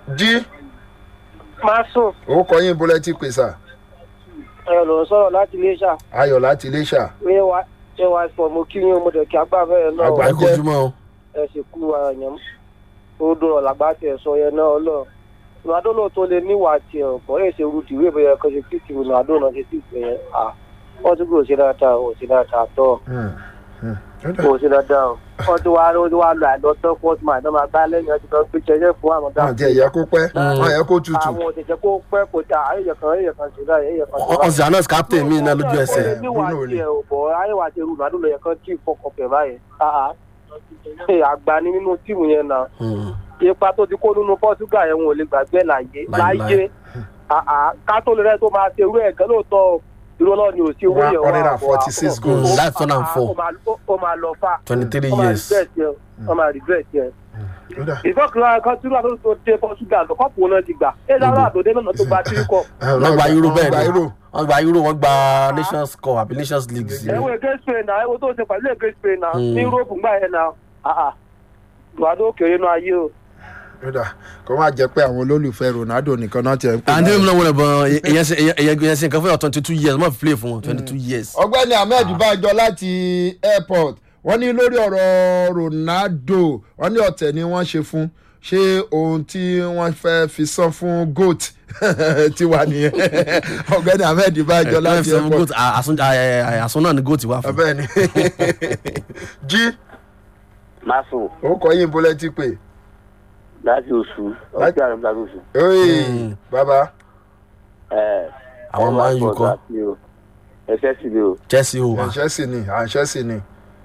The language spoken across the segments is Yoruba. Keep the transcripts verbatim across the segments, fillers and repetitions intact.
jí. máa sùn. ó kọ yín bólẹ́ tí pè sà. ẹ lọ sọ̀rọ̀ láti Iléṣà. ayọ̀ láti Iléṣà. ṣé wàá ṣé wàá sọ mo kí yín ọmọdé kí agbáfẹ́ yẹn náà. Àgbà ẹ kó ojúmọ́ o. ẹ sì kú ara yẹn ó dùn ọ̀làgbà tiẹ̀ sọ yẹn náà ọlọ́ọ̀ Ronaldo náà tó lè níwà tiẹ̀ ọ̀pọ̀ yẹn ṣe rúdì ìwé ìbẹ̀yẹ kan ṣe kí ti Ronaldo náà ṣe sí ìpè yẹn à wọ́n tún kò ṣe dáadáa ò ṣe dáadáa tọ́ ò ṣe dáadáa o wọ́n ti wá wọ́n ti wá lọ àìlọ́tọ́ fọ́tìmá náà máa gbá lẹ́yìn ọtí kan pé jẹjẹ fún àwọn dáhùn. wọ́n jẹ́ ìyẹ́ kó pẹ́ wọ́n yẹ kó tutù. àwọn òṣèjẹ́ kó pẹ́ kó ta ayẹyẹ kan ayẹyẹ kan ṣe báyìí ayẹyẹ kan ṣe báyìí. ọ̀sẹ̀ àná captain mi náà lójú ẹsẹ̀. níwà tiẹ̀ ò bọ̀ ayẹwà ti Ronaldo lọ yẹ kan tí ìfọkànfẹ̀ báyìí àgbà ni nínú tíìmù yẹn náà ipa tó ti kó nínú Portugal yẹn wọn ò lè gbàgbé láyé láyé ká tó lè rẹ tó máa ṣe irú ẹ̀ gan lóòótọ́ ìrọ̀lọ́ ni ò sí owó yẹn one hundred and forty six goals. that's one and four. ó máa lọ fà. twenty three years. ó máa regret yẹn. ìfọkànlá kan tí wọ́n tó dé Portugal kọ́pù náà ti gbà ẹ̀ lára àtòdé náà tó gba tírí kọ́. wọ́n gba Euro bẹ́ẹ̀ ni wọ́n gba Euro wọ́n gba Nations Cup àbí Nations League. ẹ wo èké Spain náà ẹ wo tó ṣe pẹ̀lú èké Spain náà ní Europe gbà yẹn náà Ronaldo kéré náà ayé o. kó má jẹ́ pé àwọn olólùfẹ́ Ronaldo nìkan náà ti ẹ̀ ń pè. àǹdí mi náà wọlé bọ́n ìyẹn ṣe nǹkan fún yà twenty two years wọ́n fi play fún wọn twenty two years. ọ̀gbẹ́ni Ahmed Banjo láti airport wọ́n ní lórí ọ̀rọ̀ Ronaldo wọ́n ní ọ̀tẹ̀ ni wọ́n ṣe fún ṣé ohun tí wọ́n fẹ́ fi san fún goat ti wà nìyẹn. ọ̀gbẹ́ni Ahmed Banjo láti airport. àsun náà ni goat wà fún. ọ̀bẹ́ni jí. Maso. ó kọ yín bólẹ́ tí pè. láti oṣù ọjọ́ àrùn láti oṣù. oye bàbá. àwọn máa ń yukọ. ẹsẹ̀ sì ni o. Chelsea o wa. Chelsea ni à Chelsea ni.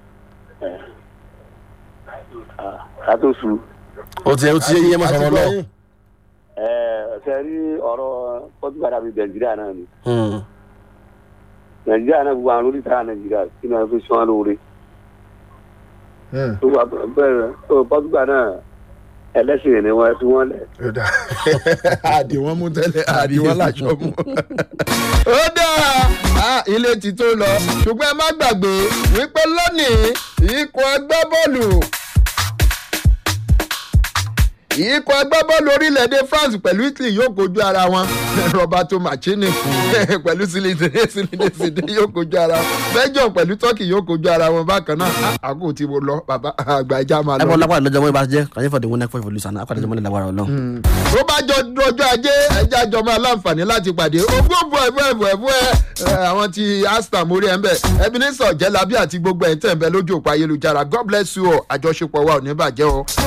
láti oṣù. o ti o ti yé ma sọ̀rọ̀ lọ. ṣe rí ọ̀rọ̀ Portugal àbí Nàìjíríà náà ni. Nàìjíríà náà gbogbo àwọn olórí ìtara Nàìjíríà kí ni wọ́n fi sún wọn lóore. Portugal náà ẹlẹ́sìn ni wọ́n fi wọ́n lẹ̀. àdì wọ́n mú tẹ́lẹ̀ àdì wọ́n láṣọ mú. ó dáa ilé ti tó lọ ṣùgbọ́n ẹ má gbàgbé wípé lónìí ikọ̀ agbábọ́ọ̀lù ikọ̀ agbábọ́ọ̀lù orílẹ̀-èdè France pẹ̀lú Italy yóò kojú ara wọn Roberto Mancini pẹ̀lú Zinedine yóò kojú ara wọn Belgium pẹ̀lú Turkey yóò kojú ara wọn bákan náà àgọ́ tí mo lọ bàbá àgbà ẹja máa lọ. ẹ bọ́ lápá lọ́jọ́ mọ́ ibà jẹ́ kàyé fọ̀dé wọn náà fọ́ ìfọ̀lùsàn náà àpàdé jọmọ́lẹ̀ làwárọ̀ lọ. tó bá jọ ọjọ́ ajé ẹja jọ máa láǹfààní láti pàdé ogún bọ̀ ẹ̀fọ́ ẹ̀fọ́ ẹ̀fọ́ ẹ̀ àwọn ti Aston mórí ẹ̀ ń bẹ̀ Ebenezer Jẹ́lábí àti gbogbo ẹ̀ ń tẹ̀ ń bẹ lójú òpó ayélujára God bless you all àjọṣepọ̀ wa ò ní bàjẹ́ o.